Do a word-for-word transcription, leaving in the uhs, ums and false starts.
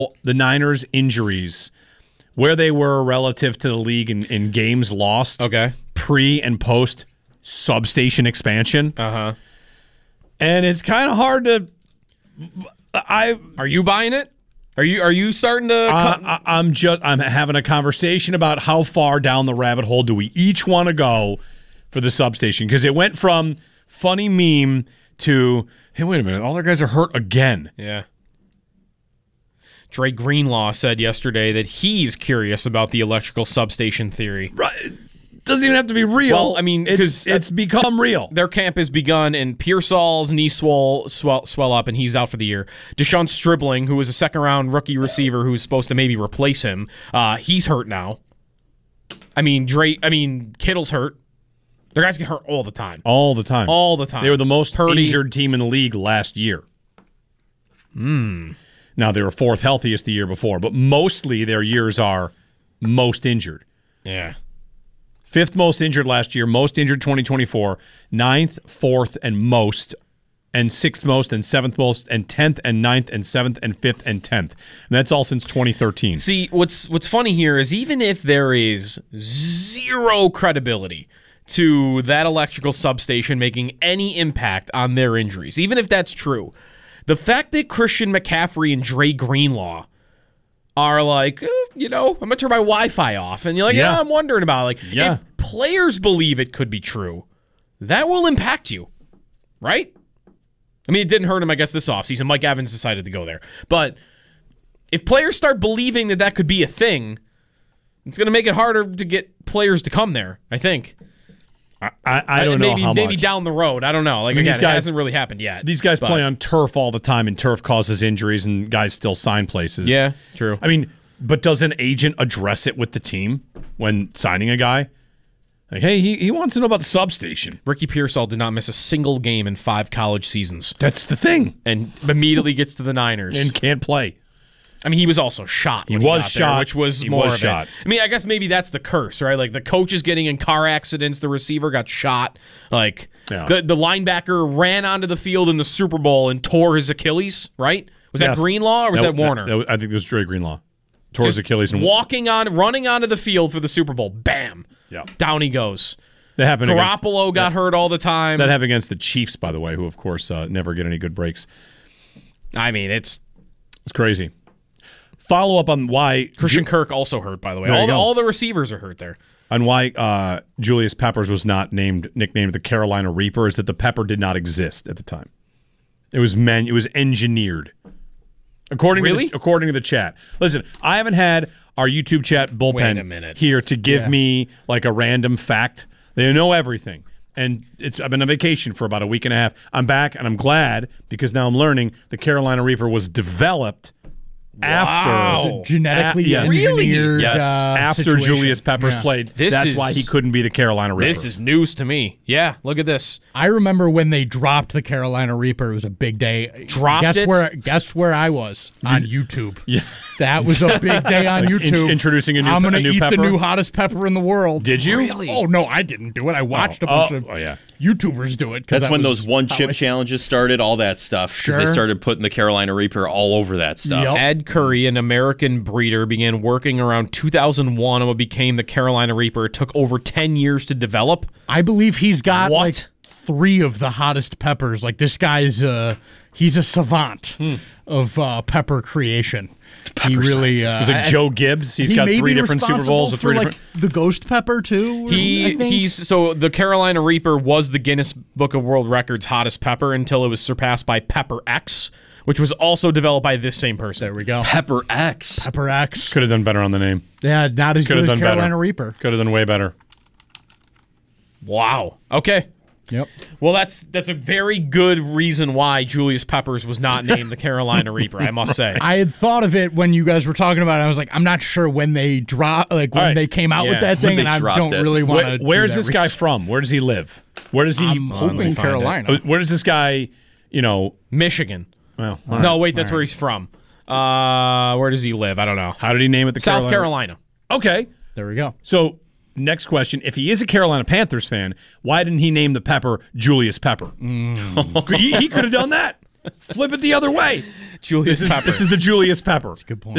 the Niners' injuries, where they were relative to the league in, in games lost, okay, pre and post substation expansion. Uh huh. And it's kind of hard to. I are you buying it? Are you are you starting to? Uh, I, I'm just I'm having a conversation about how far down the rabbit hole do we each want to go for the substation, because it went from funny meme to hey, wait a minute, all their guys are hurt again. Yeah. Dre Greenlaw said yesterday that he's curious about the electrical substation theory. Right. Doesn't even have to be real. Well, I mean, it's it's become real. Their camp has begun, and Pearsall's knee swell, swell swell up, and he's out for the year. Deshaun Stribling, who was a second-round rookie receiver who's supposed to maybe replace him, uh, he's hurt now. I mean, Dre. I mean, Kittle's hurt. Their guys get hurt all the time. All the time. All the time. They were the most Purdy. injured team in the league last year. Hmm. Now, they were fourth healthiest the year before, but mostly their years are most injured. Yeah. Fifth most injured last year, most injured twenty twenty-four, ninth, fourth, and most, and sixth most, and seventh most, and tenth, and ninth, and seventh, and fifth, and tenth. And that's all since twenty thirteen. See, what's what's funny here is even if there is zero credibility to that electrical substation making any impact on their injuries, even if that's true, the fact that Christian McCaffrey and Dre Greenlaw are like, eh, you know, I'm going to turn my Wi-Fi off. And you're like, yeah, yeah I'm wondering about it. Like, yeah. If players believe it could be true, that will impact you, right? I mean, it didn't hurt him, I guess, this offseason. Mike Evans decided to go there. But if players start believing that that could be a thing, it's going to make it harder to get players to come there, I think. I, I, I don't maybe, know how Maybe much. down the road. I don't know. Like, I mean, again, these guys, it hasn't really happened yet. These guys but. play on turf all the time, and turf causes injuries, and guys still sign places. Yeah, true. I mean, but does an agent address it with the team when signing a guy? Like, hey, he, he wants to know about the substation. Ricky Pearsall did not miss a single game in five college seasons. That's the thing. And immediately gets to the Niners. And can't play. I mean, he was also shot. He when was he got shot. there, which was he more was of shot. it. I mean, I guess maybe that's the curse, right? Like the coach is getting in car accidents, the receiver got shot. Like yeah. the the linebacker ran onto the field in the Super Bowl and tore his Achilles. Right? Was yes. that Greenlaw or was that, that Warner? That, that, I think it was Dre Greenlaw. Tore his Achilles and walking on, running onto the field for the Super Bowl. Bam! Yeah. Down he goes. That happened. Garoppolo against, got that, hurt all the time. That happened against the Chiefs, by the way, who of course uh, never get any good breaks. I mean, it's it's crazy. Follow up on why Christian Ju- Kirk also hurt, by the way. All the, all the receivers are hurt there. On why uh, Julius Peppers was not named nicknamed the Carolina Reaper is that the pepper did not exist at the time. It was man. It was engineered. According really? to the, according to the chat. Listen, I haven't had our YouTube chat bullpen here to give yeah. me like a random fact. They know everything. And it's I've been on vacation for about a week and a half. I'm back, and I'm glad because now I'm learning the Carolina Reaper was developed after wow. genetically yes. engineered. Yes, uh, after situation. Julius Peppers yeah. played. This That's is, why he couldn't be the Carolina Reaper. This is news to me. Yeah, look at this. I remember when they dropped the Carolina Reaper. It was a big day. Dropped guess it? Where, guess where I was? On YouTube. Yeah. That was a big day on like YouTube. In- introducing a new, I'm going to eat pepper? the new hottest pepper in the world. Did you? Really? Oh, no, I didn't do it. I watched oh, a bunch oh, of oh, yeah. YouTubers do it. That's that when was those one chip I, challenges started, all that stuff. Because Sure. they started putting the Carolina Reaper all over that stuff. Yep. Ed Curry, an American breeder, began working around two thousand one on what became the Carolina Reaper. It took over ten years to develop. I believe he's got What? like three of the hottest peppers. Like this guy's, uh, he's a savant hmm. of uh, pepper creation. Pepper he really, uh, He's like Joe Gibbs. He's he got may three be different Super Bowls with for three like different. the ghost pepper too. He I think. he's so the Carolina Reaper was the Guinness Book of World Records hottest pepper until it was surpassed by Pepper X, which was also developed by this same person. There we go. Pepper X. Pepper X. Could have done better on the name. Yeah, not as Could good have as done Carolina better. Reaper. Could have done way better. Wow. Okay. Yep. Well, that's that's a very good reason why Julius Peppers was not named the Carolina Reaper, I must say. I had thought of it when you guys were talking about it. I was like, I'm not sure when they drop, like when All right. they came out Yeah. with that When thing, they and I dropped don't it. really want Where, to. where's this guy from? Where does he live? Where does he? I'm let me hoping find it. Carolina. Where does this guy? You know. Michigan. Well, No, wait, that's where he's from. Uh, where does he live? I don't know. how did he name it? The South Carolina? Carolina. Okay. There we go. So next question: if he is a Carolina Panthers fan, why didn't he name the pepper Julius Pepper? Mm. he he could have done that. Flip it the other way. Julius This is, Pepper. this is the Julius Pepper. Good point.